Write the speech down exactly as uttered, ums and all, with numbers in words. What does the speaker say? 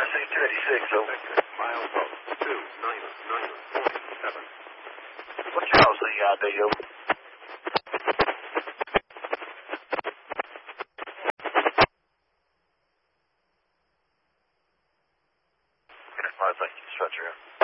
C two eighty-six, over. Miles out. two nine nine seven. What's your house, the I D, over? All right, thank you. Stretcher.